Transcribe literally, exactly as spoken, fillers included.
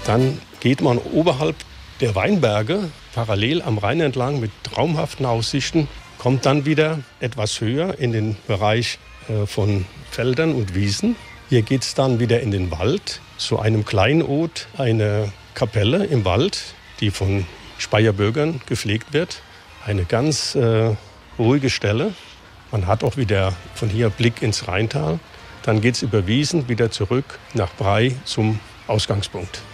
Dann geht man oberhalb der Weinberge parallel am Rhein entlang mit traumhaften Aussichten, kommt dann wieder etwas höher in den Bereich äh, von Feldern und Wiesen. Hier geht es dann wieder in den Wald, zu einem Kleinod, eine Kapelle im Wald, die von Speyer Bürgern gepflegt wird. Eine ganz äh, ruhige Stelle. Man hat auch wieder von hier Blick ins Rheintal. Dann geht es über Wiesen wieder zurück nach Bray zum Ausgangspunkt.